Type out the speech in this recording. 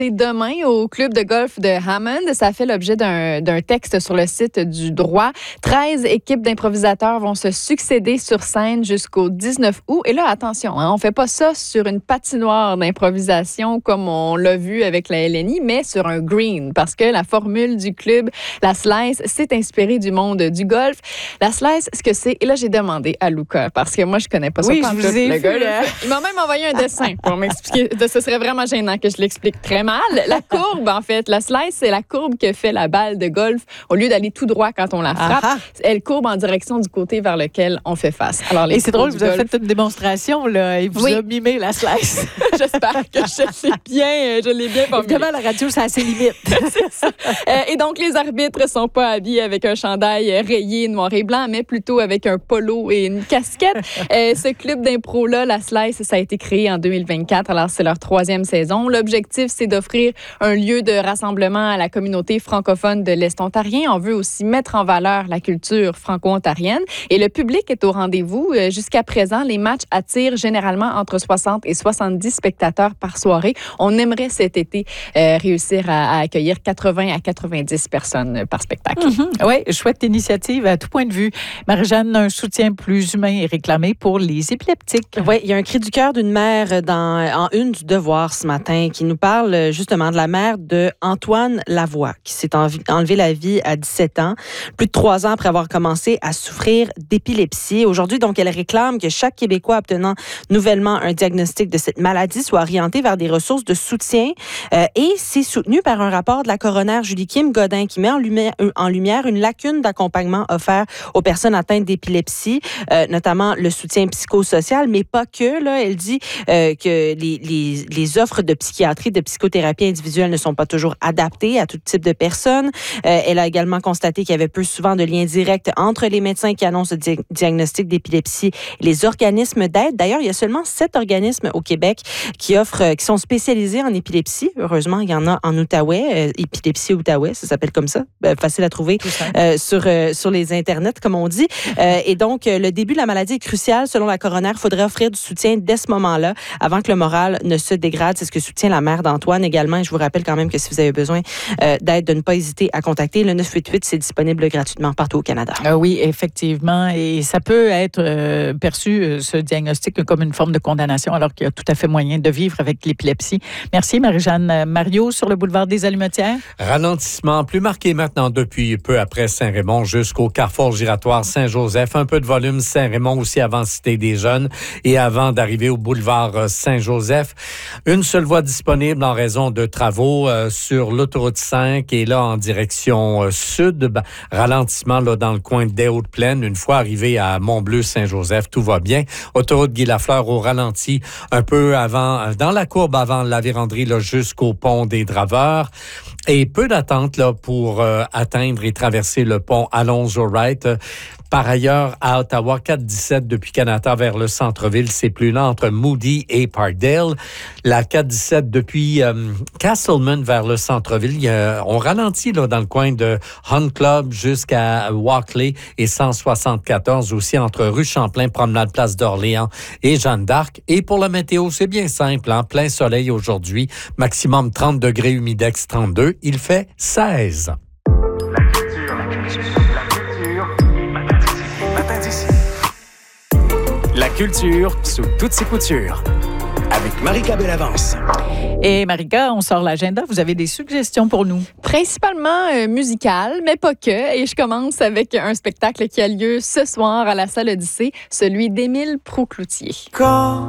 Demain, au club de golf de Hammond, ça fait l'objet d'un texte sur le site du droit. 13 équipes d'improvisateurs vont se succéder sur scène jusqu'au 19 août. Et là, attention, on ne fait pas ça sur une patinoire d'improvisation comme on l'a vu avec la LNI, mais sur un green, parce que la formule du club, la slice, s'est inspirée du monde du golf. La slice, ce que c'est, et là, j'ai demandé à Luca, parce que moi, je connais pas ça. Oui, je vous ai vu. Il m'a même envoyé un dessin pour m'expliquer. Ce serait vraiment gênant que je l'explique très mal. La courbe, en fait, la slice, c'est la courbe que fait la balle de golf. Au lieu d'aller tout droit quand on la frappe, elle courbe en direction du côté vers lequel on fait face. Alors, et c'est drôle, vous avez fait une démonstration, là, et vous a mimé la slice. J'espère que je l'ai bien formulé. Évidemment, la radio, ça a ses limites. C'est ça. Et donc, les arbitres ne sont pas habillés avec un chandail rayé noir et blanc, mais plutôt avec un polo et une casquette. Ce club d'impro-là, la Slice, ça a été créé en 2024. Alors, c'est leur 3e saison. L'objectif, c'est d'offrir un lieu de rassemblement à la communauté francophone de l'Est ontarien. On veut aussi mettre en valeur la culture franco-ontarienne. Et le public est au rendez-vous. Jusqu'à présent, les matchs attirent généralement entre 60 et 70 spectateurs par soirée. On aimerait cet été réussir à accueillir 80 à 90 personnes par spectacle. Oui, chouette initiative à tout point de vue. Marie-Jeanne, un soutien plus humain est réclamé pour les épileptiques. Oui, il y a un cri du cœur d'une mère en une du Devoir ce matin qui nous parle justement de la mère de Antoine Lavoie qui s'est enlevé la vie à 17 ans, plus de 3 ans après avoir commencé à souffrir d'épilepsie. Aujourd'hui, donc, elle réclame que chaque Québécois obtenant nouvellement un diagnostic de cette maladie soit orienté vers des ressources de soutien et c'est soutenu par un rapport de la coroner Julie Kim Godin qui met en lumière une lacune d'accompagnement offert aux personnes atteintes d'épilepsie, notamment le soutien psychosocial, mais pas que. Là, elle dit que les offres de psychiatrie, de psychothérapie individuelle ne sont pas toujours adaptées à tout type de personnes. Elle a également constaté qu'il y avait peu souvent de liens directs entre les médecins qui annoncent le diagnostic d'épilepsie et les organismes d'aide. D'ailleurs, il y a seulement 7 organismes au Québec qui sont spécialisés en épilepsie. Heureusement, il y en a en Outaouais, Épilepsie Outaouais, ça s'appelle comme ça. Facile à trouver sur les internets, comme on dit. Et donc, le début de la maladie est crucial. Selon la coroner, il faudrait offrir du soutien dès ce moment-là, avant que le moral ne se dégrade. C'est ce que soutient la mère d'Antoine également. Et je vous rappelle quand même que si vous avez besoin d'aide, de ne pas hésiter à contacter le 988. C'est disponible gratuitement partout au Canada. Oui, effectivement. Et ça peut être perçu, ce diagnostic, comme une forme de condamnation, alors qu'il y a tout à fait moyen de vivre avec l'épilepsie. Merci, Marie-Jeanne. Mario, sur le boulevard des Allumetières. Ralentissement plus marqué maintenant depuis peu après Saint-Raymond jusqu'au carrefour giratoire Saint-Joseph. Un peu de volume Saint-Raymond aussi avant Cité des Jeunes et avant d'arriver au boulevard Saint-Joseph. Une seule voie disponible en raison de travaux sur l'autoroute 5 et là en direction sud. Ralentissement là dans le coin des Hautes-Plaines. Une fois arrivé à Mont-Bleu-Saint-Joseph, tout va bien. Autoroute Guy-Lafleur au ralenti un peu avant, dans la courbe avant la véranderie là, jusqu'au pont des Draveurs. Et peu d'attente là pour atteindre et traverser le pont Alonzo-Wright. Par ailleurs, à Ottawa, 417 depuis Kanata vers le centre-ville, c'est plus lent entre Moody et Parkdale. La 417 depuis Castleman vers le centre-ville, on ralentit là dans le coin de Hunt Club jusqu'à Walkley et 174 aussi entre rue Champlain, promenade Place d'Orléans et Jeanne d'Arc. Et pour la météo, c'est bien simple, plein soleil aujourd'hui, maximum 30 degrés, humidex 32, il fait 16. La culture sous toutes ses coutures. Avec Marika Bellavance. Et Marika, on sort l'agenda. Vous avez des suggestions pour nous? Principalement musicales, mais pas que. Et je commence avec un spectacle qui a lieu ce soir à la Salle Odyssée, celui d'Émile Proucloutier. Quand